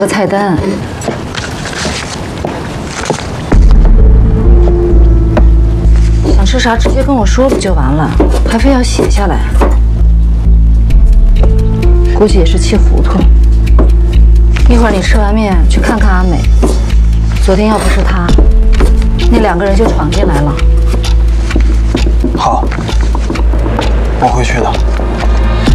个菜单。想吃啥直接跟我说不就完了，还非要写下来。估计也是气糊涂。一会儿你吃完面去看看阿美。昨天要不是她，那2个人就闯进来了。 好，我会去的。